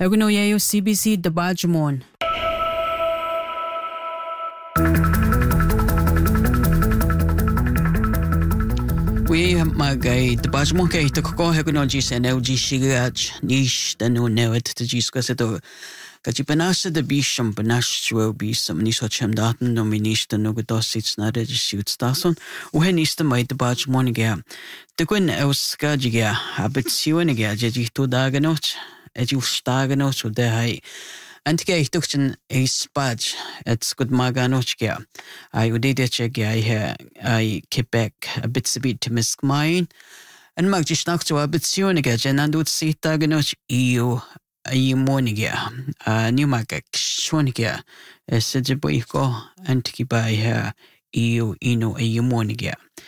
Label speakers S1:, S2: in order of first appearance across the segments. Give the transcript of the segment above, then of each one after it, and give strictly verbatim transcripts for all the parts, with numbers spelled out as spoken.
S1: Eguno yayo C B C Dabajmon. We magay Dabajmon kay Toko Eguno G S N L G Shigaj Nish Danu Newet to G Squaseto. Kajipanasa de bisham banash will be some nisochem daten no minister no godosits na registrut stason o henista mai de baj moniga de gwen euskajiga habituaniga jeji to daganot eju staganot o de hai antike itukchen a spaj it's good maganochga I udide chega I I Quebec a bit bit to misk mine and magjishnak to habituaniga jenandut sitaganot eu ay moniga a new magak shoniga sejiboiko antikibai ha eu ino ay moniga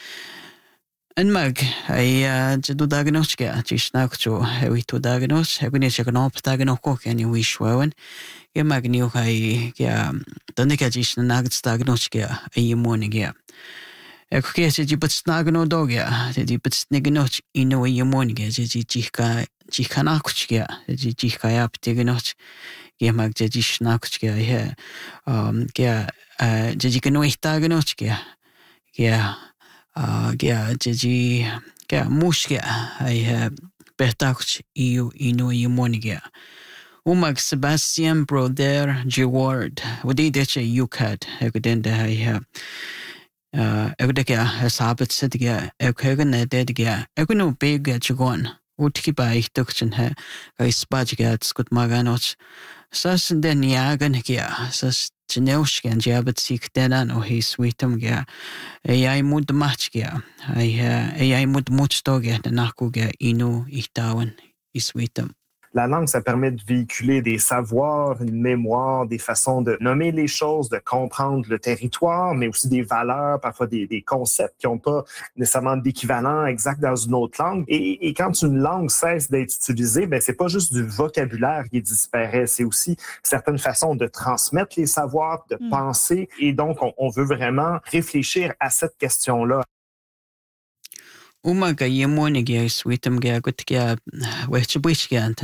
S1: and mag ay jadu dagnoska chisnakcho hewi to dagnos hegune chekanop dagnoko can you wish wowen ye magniu hay ya donika chisnagts dagnoska ay moniga Ekke seji patsnagno dogya seji patsnignoch ino ay moniga seji chika Chikanakuchia, the Chikayap Tiganoch, Gemak Jajishnakuchia, here, um, Gea, Jajikanoich Taganochia, Gea, uh, Gea, Jaji, Gea, Mushia, I have Betakuch, EU, Ino, Yumonigia. Umag Sebastian Broder, Geward, Wadidecha, Yukat, Evident, I have. Uh, Evideka has habit Setiga, Ekhagan, Dediga, Equino Big Jagon. Utkiba itukchen he kai spajgat skut maganoch sas den yagan kia sas cheneushkan jabet sik denan o he sweetum gia ai mud match gia ai ai mud mutstoge de nakuga inu ihtawan isweetum.
S2: La langue, ça permet de véhiculer des savoirs, une mémoire, des façons de nommer les choses, de comprendre le territoire, mais aussi des valeurs, parfois des, des concepts qui n'ont pas nécessairement d'équivalent exact dans une autre langue. Et, et quand une langue cesse d'être utilisée, ben c'est pas juste du vocabulaire qui disparaît, c'est aussi certaines façons de transmettre les savoirs, de mm. penser. Et donc, on, on veut vraiment réfléchir à cette question-là.
S1: Umaga yemoniga sweetum ga gutga wechbuchga